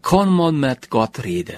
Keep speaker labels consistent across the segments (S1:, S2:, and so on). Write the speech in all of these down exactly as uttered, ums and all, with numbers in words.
S1: kann man mit Gott reden.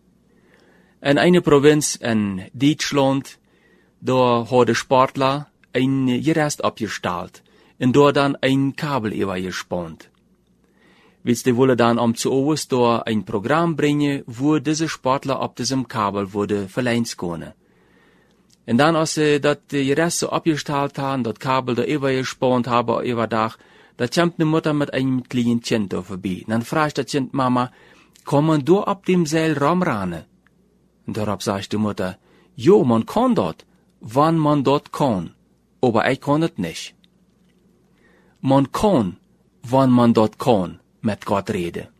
S1: In einer Provinz in Deutschland, da hat der Sportler ein Gerest abgestellt und dort dann ein Kabel übergespannt. Willst du wohl dann am zuoberst da ein Programm bringen, wo diese Sportler auf diesem Kabel wurde verleihen können. Und dann, als sie das Gerest so abgestellt haben, das Kabel da übergespannt haben, überdach, da kommt eine Mutter mit einem kleinen Kind da vorbei. Dann fragt das Kind, Mama, kann man da ab dem Seil rumrennen? Und darauf sagt die Mutter, jo, man kann dort, wann man dort kann, aber ich kann es nicht. Man kann, wann man dort kann, mit Gott reden.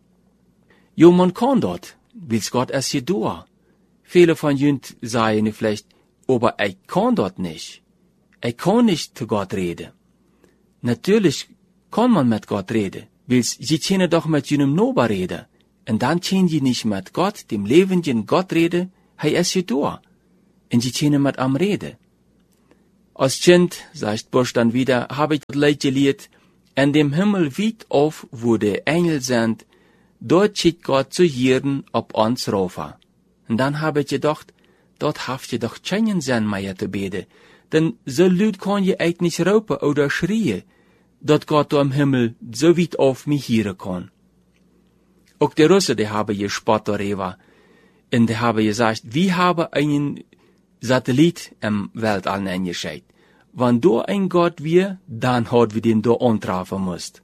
S1: Jo, man kann dort, will's Gott es hier tun. Viele von jünt sagen vielleicht, aber ich kann dort nicht. Ich kann nicht zu Gott reden. Natürlich kann man mit Gott reden, will's, sie können doch mit jenem Nober reden. Und dann können sie nicht mit Gott, dem lebenden Gott reden, hei es hier tun. Und sie können mit am reden. Als Kind, sagt Busch dann wieder, habe ich das Lied gelehrt, in dem Himmel weit auf, wo die Engel sind, dort schickt Gott zu Hirten ob uns rauf. Und dann habe ich gedacht, dort habt ihr doch keinen Sinn mehr zu beten, denn so laut kann je echt nicht raupen oder schreien, dass Gott am Himmel so weit auf mich hören kann. Auch die Russen, die haben gespott darüber, und die haben gesagt, wir haben einen Satellit im Weltall eingeschickt. Wenn da ein Gott wir, dann hat wir den da antreffen müsst.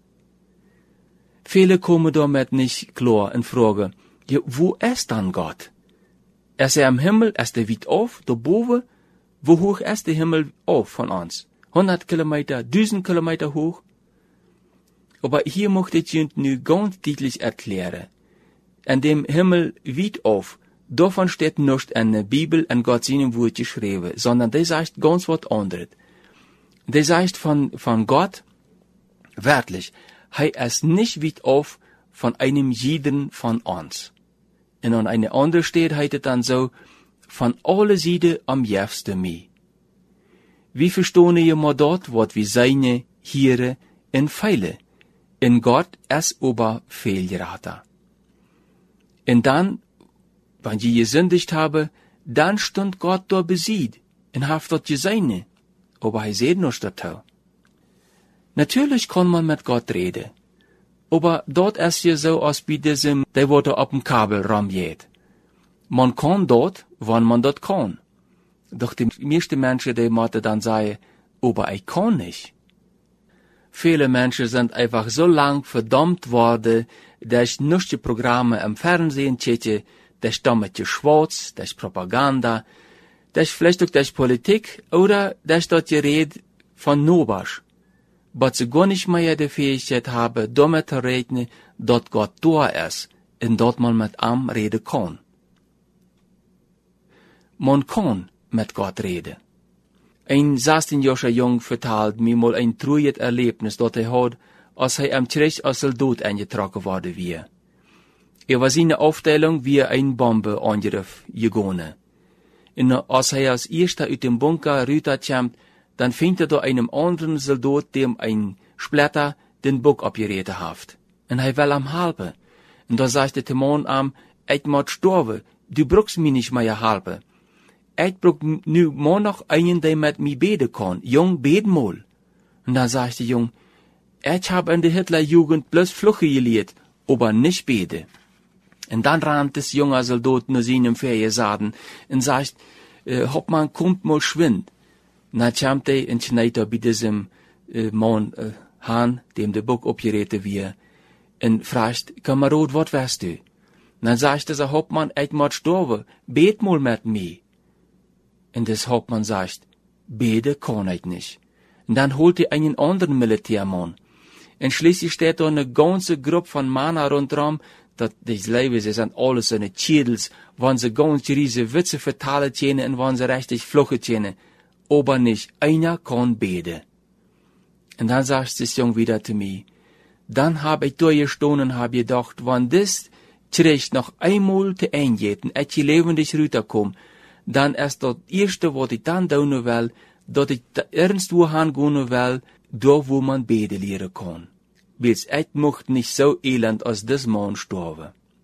S1: Viele kommen damit nicht klar und fragen, ja, wo ist dann Gott? Ist er im Himmel, ist er weit auf, da boven? Wo hoch ist der Himmel auf von uns? hundert Kilometer, tausend Kilometer hoch? Aber hier möchte ich Ihnen nu ganz deutlich erklären. An dem Himmel weit auf, davon steht nicht in der Bibel, in Gott seinem Wort geschrieben, sondern der sagt ganz was anderes. Der sagt von, von Gott, wörtlich, er ist nicht weit auf von einem jeden von uns. Und an eine andere steht, heißt es dann so, von alle Seiten am jäfsten mir. Wie verstehen ihr mal dort, wat wir seine, Hiere, in Pfeile? In Gott ist aber viel geraten. Und dann, wenn je gesündigt habe, dann stund Gott da besiegt, und haft dort gesehen, aber er seht noch dazu. Natürlich kann man mit Gott reden, aber dort ist ja so, als bei diesem, der wurde auf dem Kabel ramjet. Man kann dort, wann man dort kann. Doch die meisten Menschen, die müssen dann sagen, aber ich kann nicht. Viele Menschen sind einfach so lang verdammt worden, durch nuchte Programme im Fernsehen täte, durch damit Schwarz, durch Propaganda, durch vielleicht auch durch Politik oder durch das Gerät von Nobasch. Aber sie gar nicht mehr die Fähigkeit haben, damit zu reden, dass Gott da ist und dort man mit ihm reden kann. Man kann mit Gott reden. Ein sechzehnjähriger Jung vertelt mir mal ein treues Erlebnis, das er hat, als er am Krieg als Soldat eingetragen worden war. Er war seine Aufteilung wie ein Bombe angriff gegangen. Und als er als erster aus dem Bunker rüberkommt, dann findet er da einem anderen Soldat, dem ein Splitter den Bock abgerät hat. Und er will am halben. Und da sagt der Mann am, ich muss sterben, du brauchst mich nicht mehr halben. Ich brauch nu mal noch einen, der mit mir beten kann. Jung, bet mal. Und dann sagt der Jung, ich hab in der Hitlerjugend bloß Fluche gelehrt, aber nicht beten. Und dann rannt das junge Soldat nur seinem Feriesaden und sagt, äh, Hauptmann, kommt mal schwind. Und dann kommt er und schneit er bei diesem äh, Mann äh, Hahn, dem der Bock abgeräte wir, und fragt, Kamerad, was weißt du? Und dann sagt dieser Hauptmann, ich muss sterben, bet mal mit mir. Und das Hauptmann sagt, bete kann ich nicht. Und dann holt er einen anderen Militärmann. Und schließlich steht da eine ganze Gruppe von Männern rundherum, dat das Leben, sie sind alles so eine Schädels, wenn sie ganz riesige Witze vertalen können und wenn sie richtig fluchen können. Aber nicht einer kann beten. Und dann sagt das Jung wieder zu mir, dann hab ich durchgestanden und hab gedacht, wenn das Krieg noch einmal zu Ende geht und ich lebendig rüberkomme, dann ist das Erste, was ich dann tun will, dass ich da irgendwo hingehen will, da wo man beten lehren kann. Weil ich möchte nicht so elend als das Mann sterben.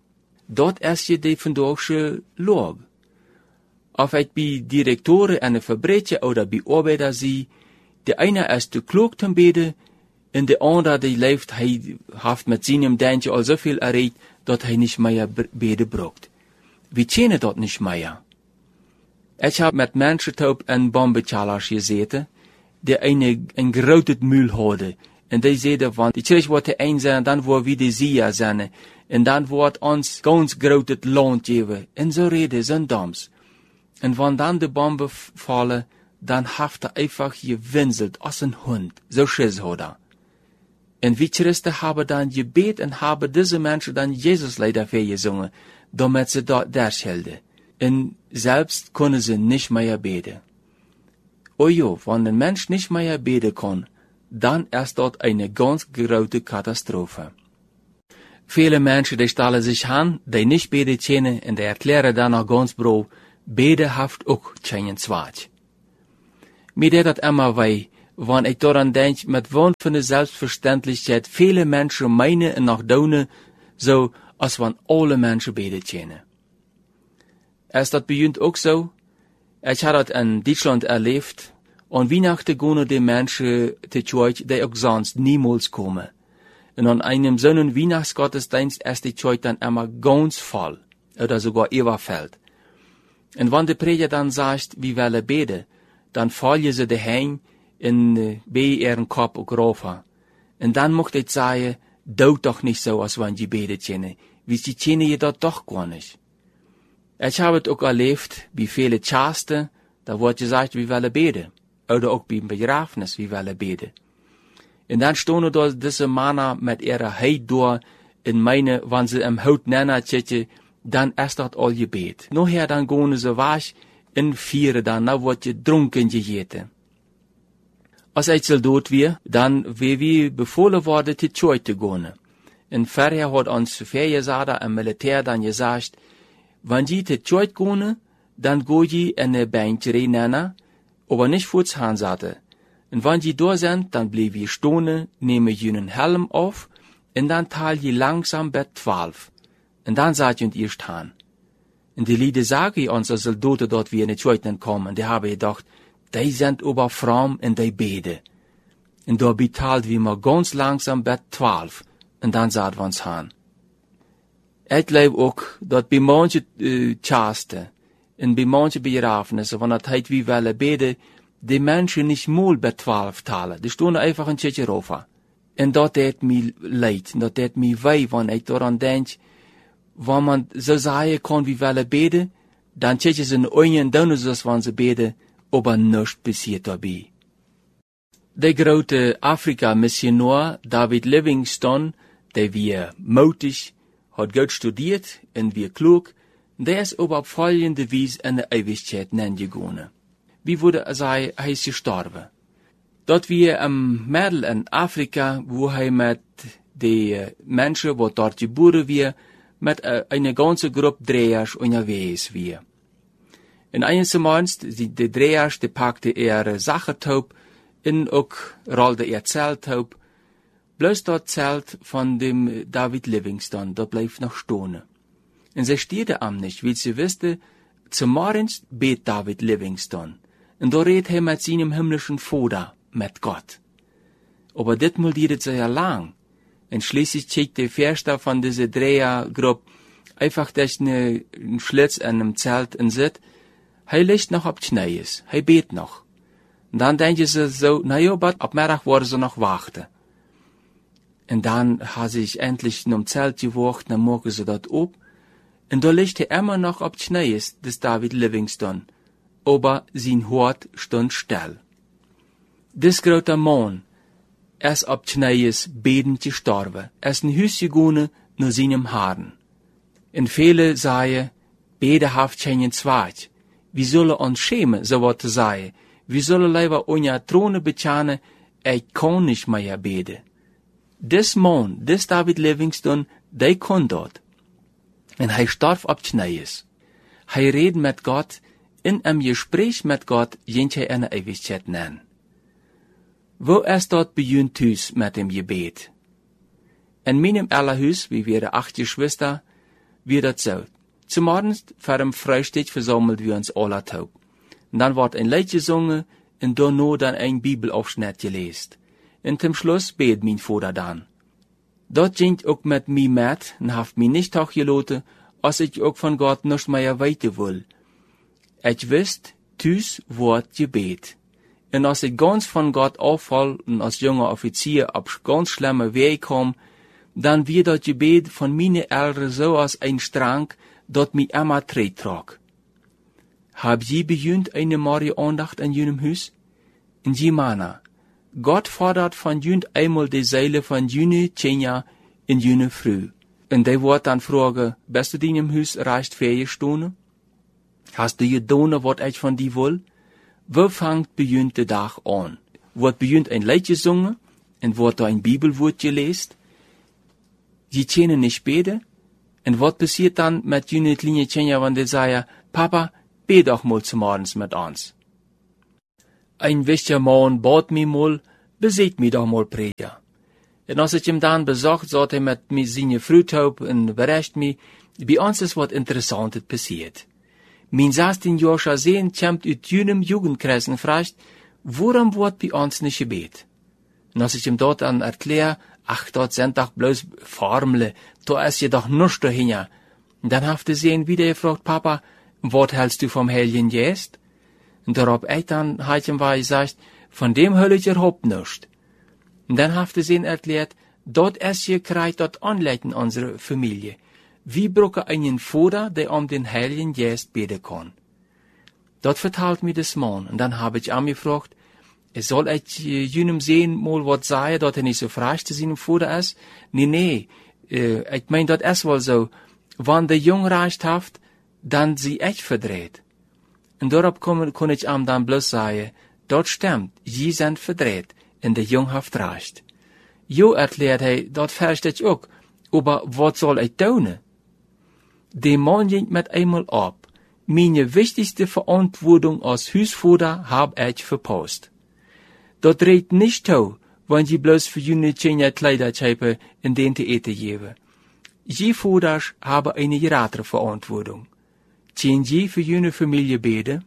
S1: Dat is je de vandaagse log. Of het bij directoren en een fabriekje of bij arbeiders zie, de ene is te klok te beden, en de andere die leeft, hij heeft met zijn deintje al zoveel erreicht, dat hij niet meer beden braucht. We kennen dat niet meer. Ik heb met mensen top en bombechalers gezeten, die een, een groot muil hadden. En die zeiden van, die krijg wordt te een zijn, dan wordt we de zia zijn. En dan wordt ons ganz groot het land geven. En zo reden zijn doms. En wanneer dan de bomben vallen, dan heeft hij einfach gewinselt als een hond. Zo schiss had hij. En wie Christen hebben dan gebet en hebben deze mensen dan Jezus leider voor gezongen, damit ze dat daar schelden. En selbst kunnen ze niet meer beten. O jo, wanneer een mens niet meer beten kan, dan is dat een ganz grote Katastrophe. Viele mensen die stellen zich aan, die niet beten kennen, en die erklären dan nog ganz bro, beten heeft ook geen zwaard. Mir deed dat immer wei, wanneer ik daran denk, met wat van de zelfverständlichkeit viele mensen meinen en nog doen, zo als van alle mensen beten kennen. Is dat bij jullie ook zo? Ik had dat in Duitsland erlebt, aan Weihnachten gaan die mensen te Kirche, die ook sonst niemals komen. En an einem so einen Weihnachtsgottesdienst ist die Kirche dann immer ganz voll, oder sogar überfällt. Und wenn der Prediger dann sagt, wie wollen beten, dann fallen sie daheim in uh, bei ihren Kopf auch rauf. Und dann mocht ich sagen, dood doch nicht so, als wenn sie beten kennen, wie sie kennen je das doch gar nicht. Ich habe es auch erlebt, wie viele Chasten, da wird gesagt, wie wollen beten. Oder auch beim Begrafnis, wie wollen beten. Und dann stehen da diese Männer mit ihrer Heid durch, in meine, wenn sie im Haut nennen, dann ist das all Gebet. Nachher dann gehen sie wasch, in vier dann, na wird getrunken gegeten. Als ich Soldat wir, dann wie wir befohlen worden, die Kirche zu gehen. Und vorher hat uns Verjäger im Militär dann gesagt, wenn sie die Kirche gehen, dann gehen sie in eine Bank rennen, aber nicht vor's Hansatte. Und wenn sie da sind, dann bleiben wir stehen, nehmen ihren Helm auf, und dann tal je langsam bei zwölf. Und dann seid ihr erst han. Und die Lieder sagen uns, als Soldaten dort wir in die Kirche kommen, die haben gedacht, die sind aber fromm und die beten. Und da betalt wir mal ganz langsam bei zwölf. Und dann seid wir uns han. Ich glaube auch, dass bei manchen äh, Chasten, und bei manchen Begrafnissen, wenn das heißt, wie wollen beten, die Menschen nicht mal bei zwölf talen. Die stehen einfach in Kirche rauf. Und das tut mir leid, das tut mir weh, wenn ich daran denke, wenn man so sagen kann, wie wollen beten, dann checken sie in Augen, dann ist es, wenn sie beten, aber nichts passiert dabei. Der große Afrika-Missionar David Livingstone, der wir mutig, hat gut studiert und wir klug, der ist aber auf folgende Weise in der Ewigkeit hineingegangen. Wie wurde er, er ist gestorben. Dort wir im Mädel in Afrika, wo er mit den Menschen, die dort geboren wir, mit einer ganzen Gruppe Drehers unterwegs wir. In eines Monats, die Drehers, die packte ihre Sachertaub, in auch rollte ihr Zelttaub, bloß dort Zelt von dem David Livingstone, dort bleibt noch stehen. Und sie steht am nicht, weil sie wusste, zum Morgens bet David Livingstone. Und da redet er mit seinem himmlischen Vater, mit Gott. Aber dit mal dieret sehr lang. Und schließlich schickt der Verster von dieser Drehergruppe einfach durch ne, einen Schlitz in einem Zelt und sagt, er liegt noch auf Knies, er bet noch. Und dann denken sie so, na ja, aber ab Mittag wollen sie noch warten. Und dann hat sich endlich in einem Zelt gewacht, dann machen sie dort ab. Und da liegt er immer noch auf Knies, des David Livingstone. Aber sein Hort stund still. Des große Mann ist auf Knies betend gestorben, ist in Hüs gegangen nur seinem Haaren. Und viele sagen, bete haft keinen Zweit. Wie solle uns schämen, so was zu sagen? Wie solle lieber unja Throne betjanen, ich kann nicht mehr beten. Des Mann, des David Livingstone, der kann dort. Und er starb auf Knies. Er redet mit Gott, in einem Gespräch mit Gott, jentje eine Ewigkeit nennen. Wo ist dort bei jün Tüs mit dem Gebet? In meinem Allerhus, wie wir acht Geschwister, wie dat so. Zum Morgens vor dem Frühstück versammelt wir uns alle taub. Und dann wird ein Lied gesungen und danach dann ein Bibelaufschnitt gelesen. Und zum Schluss bet mein Vater dann. Dort ging auch mit mir mit und haft mich nicht auch gelassen, als ich auch von Gott nicht mehr weiter will. Ich wüsste, tüs wird Gebet. Und als ich ganz von Gott auffall und als junger Offizier auf ganz schlimme Wege kam, dann wird das Gebet von meinen Eltern so als ein Strang, dat mich immer tret trag. Hab je bejunt eine Marie Andacht an jenem Hus? In je mana, Gott fordert von junt einmal die Seele von jene Tjenja in jene Früh. Und der wird dann fragen, bist du in dem Hus reicht vier Stunden? Hast du gedonen, wat ich von dir will? Wo fangt bejunt der Tag an? Wird bejunt ein Lied gesungen? Und wird da ein Bibelwort gelesen? Die Tjene nicht beten? Und was passiert dann mit jene kleine Tjenja, wenn die sagen, Papa, bet doch mal zum Morgens mit uns. Ein wichtiger Mann bat mir mal, beseht mir doch mal Prediger. Und als ich ihm dann besucht, sagt er mit mir seine Frühtaub und bericht mir, bei uns ist was Interessantes passiert. Mein sechzehn Jahre Sehen kommt aus jenem Jugendkreis und fragt, warum wird bei uns nicht gebet? Und als ich ihm dort dann erkläre, ach, dort sind doch bloß Formeln, da ist jedoch nichts dahinter. Und dann haft er sehen wieder gefragt, Papa, was hältst du vom Heiligen Geist? Und darauf ich dann, hat ihm war gesagt, von dem höll ich überhaupt nicht. Und dann haft er sehen erklärt, dort ist gekriegt, dort anleiten unsere Familie. Wie brauche einen Vater, der um den Heiligen Geist beten kann? Dort verteilt mir das Mann. Und dann habe ich angefragt, es soll ich jenem sehen, mal was sagen, dass er nicht so fragt, dass seinem Vater ist? Nee, nee, äh, ich mein, das ist wohl so. Wenn der Jung recht haft, dann sie echt verdreht. Und darauf kann, kann ich ihm dann bloß sagen, dort stimmt, sie sind verdreht, und der Jung haft recht. Jo, erklärt er, dort versteht ich auch, aber was soll ich tun? Der Mann ging mit einmal ab. Meine wichtigste Verantwortung als Hausvater hab ich verpasst. Dort dreht nicht zu, wenn sie bloß für jene Tjenja Kleider schäpe, in den zu eten geben. Je Vaters haben eine größere Verantwortung. Tjen sie für jene Familie beten?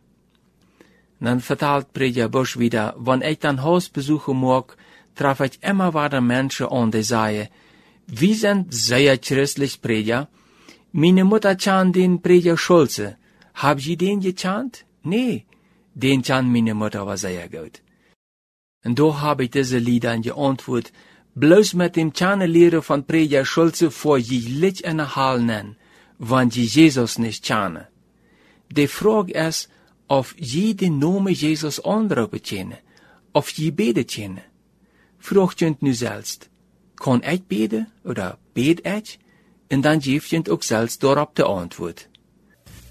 S1: Dann vertelt Prediger Bosch wieder, wenn ich dann Hausbesuche mag, traf ich immer wieder Menschen an, die sagen, wir sind sehr christlich, Prediger. Meine Mutter chant den Prediger Schulze. Hab Sie den gechant? Nee, den chant meine Mutter war sehr gut. Und da habe ich diese Lieder geantwortet, bloß mit dem Chanelehrer von Prediger Schulze vor je Lied in der Hall nennen, wenn je Jesus nicht chane. Die Frage ist, ob je den Namen Jesus anrufen kennen, ob je beten kennen. Fragt jent nu selbst, kann ich beten oder bet ich? Und dann geeft jent auch selbst darauf die Antwort.